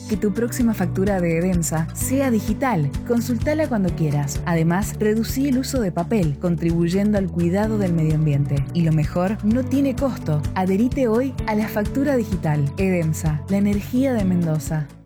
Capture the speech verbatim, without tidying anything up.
Que tu próxima factura de Edemsa sea digital. Consultala cuando quieras. Además, reducí el uso de papel, contribuyendo al cuidado del medio ambiente. Y lo mejor, no tiene costo. Adherite hoy a la factura digital. Edemsa, la energía de Mendoza.